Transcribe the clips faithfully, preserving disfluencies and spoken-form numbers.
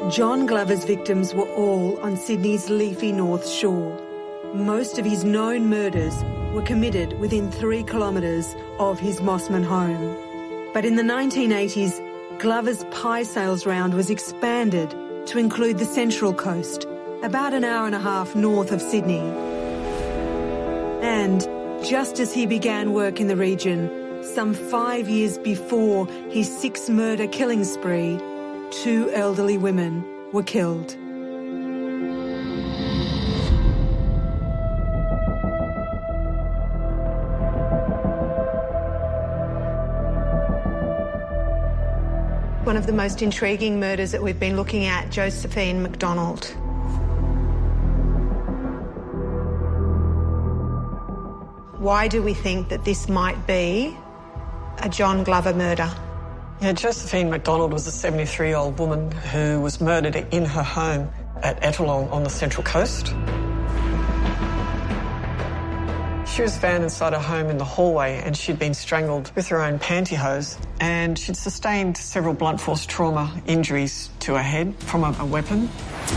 John Glover's victims were all on Sydney's leafy North Shore. Most of his known murders were committed within three kilometres of his Mossman home. But in the nineteen eighties, Glover's pie sales round was expanded to include the Central Coast, about an hour and a half north of Sydney. And just as he began work in the region, some five years before his six-murder killing spree, two elderly women were killed. One of the most intriguing murders that we've been looking at, Josephine McDonald. Why do we think that this might be a John Glover murder? Yeah, Josephine McDonald was a seventy-three-year-old woman who was murdered in her home at Ettalong on the Central Coast. She was found inside her home in the hallway and she'd been strangled with her own pantyhose, and she'd sustained several blunt force trauma injuries to her head from a, a weapon.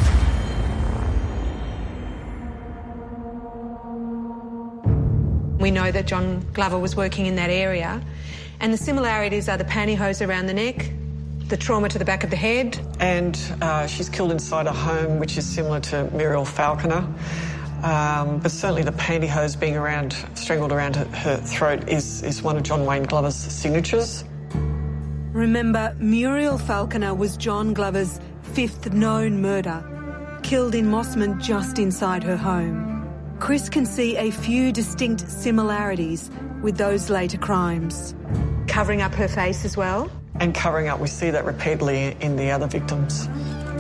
We know that John Glover was working in that area, and the similarities are the pantyhose around the neck, the trauma to the back of the head. And uh, she's killed inside a home, which is similar to Muriel Falconer. Um, but certainly the pantyhose being around, strangled around her, her throat is, is one of John Wayne Glover's signatures. Remember, Muriel Falconer was John Glover's fifth known murder, killed in Mossman just inside her home. Chris can see a few distinct similarities with those later crimes. Covering up her face as well? And covering up, we see that repeatedly in the other victims.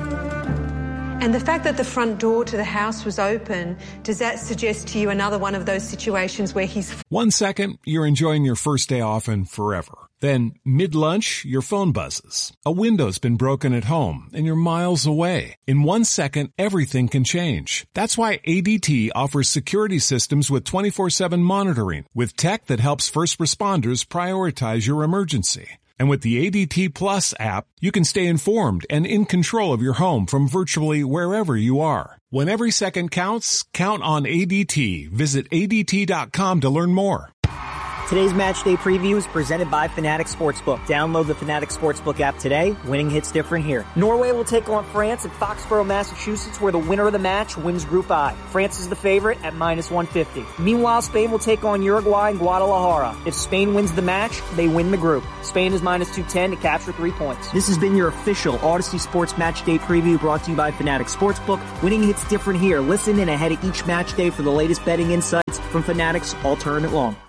And the fact that the front door to the house was open, does that suggest to you another one of those situations where he's... One second, you're enjoying your first day off and forever. Then, mid-lunch, your phone buzzes. A window's been broken at home, and you're miles away. In one second, everything can change. That's why A D T offers security systems with twenty-four seven monitoring, with tech that helps first responders prioritize your emergency. And with the A D T Plus app, you can stay informed and in control of your home from virtually wherever you are. When every second counts, count on A D T. Visit A D T dot com to learn more. Today's Match Day Preview is presented by Fanatics Sportsbook. Download the Fanatics Sportsbook app today. Winning hits different here. Norway will take on France at Foxborough, Massachusetts, where the winner of the match wins Group I. France is the favorite at minus one fifty. Meanwhile, Spain will take on Uruguay in Guadalajara. If Spain wins the match, they win the group. Spain is minus two ten to capture three points. This has been your official Odyssey Sports Match Day Preview brought to you by Fanatics Sportsbook. Winning hits different here. Listen in ahead of each match day for the latest betting insights from Fanatics all tournament long.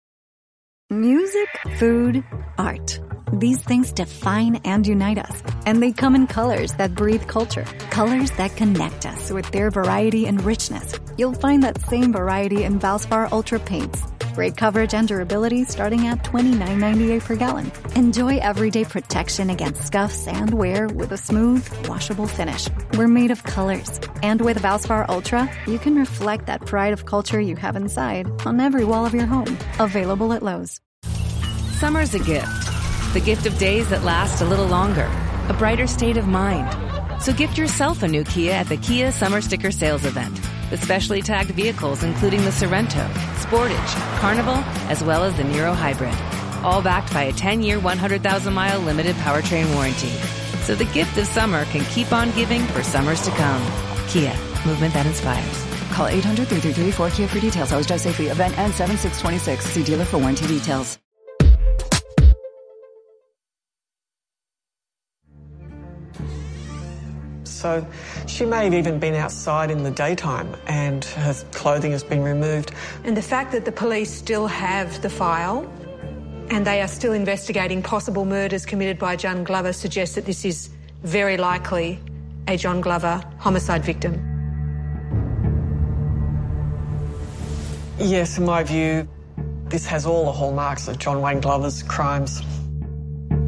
Music, food, art. These things define and unite us. And they come in colors that breathe culture. Colors that connect us with their variety and richness. You'll find that same variety in Valspar Ultra paints. Great coverage and durability starting at twenty-nine ninety-eight per gallon. Enjoy everyday protection against scuffs and wear with a smooth, washable finish. We're made of colors. And with Valspar Ultra, you can reflect that pride of culture you have inside on every wall of your home. Available at Lowe's. Summer's a gift. The gift of days that last a little longer. A brighter state of mind. So gift yourself a new Kia at the Kia Summer Sticker Sales Event. With specially tagged vehicles including the Sorrento, Sportage, Carnival, as well as the Niro Hybrid. All backed by a ten-year, one hundred thousand mile limited powertrain warranty. So the gift of summer can keep on giving for summers to come. Kia, movement that inspires. Call eight hundred, three three three, four K I A for details. Always drive safely. Event ends seven six twenty-six. See dealer for warranty details. So she may have even been outside in the daytime and her clothing has been removed. And the fact that the police still have the file and they are still investigating possible murders committed by John Glover suggests that this is very likely a John Glover homicide victim. Yes, in my view, this has all the hallmarks of John Wayne Glover's crimes.